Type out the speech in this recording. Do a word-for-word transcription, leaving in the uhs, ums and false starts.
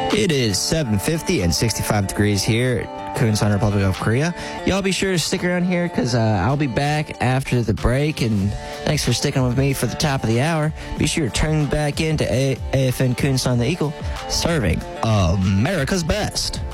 It is seven fifty and sixty-five degrees here at Kunsan, Republic of Korea. Y'all be sure to stick around here because uh, I'll be back after the break. And thanks for sticking with me for the top of the hour. Be sure to tune back into A- AFN Kunsan the Eagle, serving America's best.